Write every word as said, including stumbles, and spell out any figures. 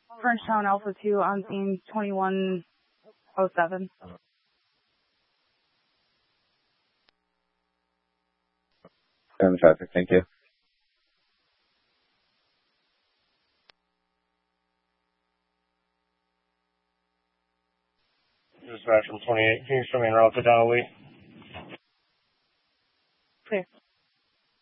Frenchtown Alpha two on scene twenty-one oh seven. And the traffic, thank you. Dispatch from twenty-eight, can you show me en route to Donnelly? Clear.